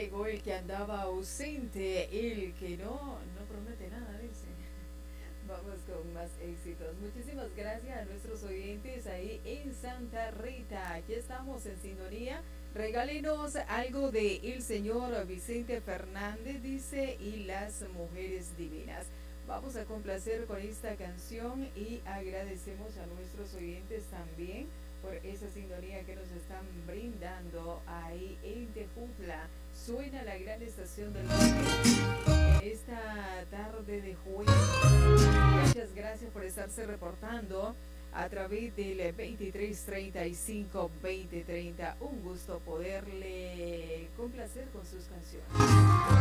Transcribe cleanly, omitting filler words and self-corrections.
llegó el que andaba ausente, el que no promete nada, dice. Vamos con más éxitos. Muchísimas gracias a nuestros oyentes ahí en Santa Rita. Aquí estamos en sintonía. Regálenos algo de el señor Vicente Fernández, dice, y las mujeres divinas. Vamos a complacer con esta canción y agradecemos a nuestros oyentes también por esa sintonía que nos están brindando ahí en Tejutla. Suena la gran estación del en esta tarde de jueves. Muchas gracias por estarse reportando a través del 2335-2030. Un gusto poderle complacer con sus canciones.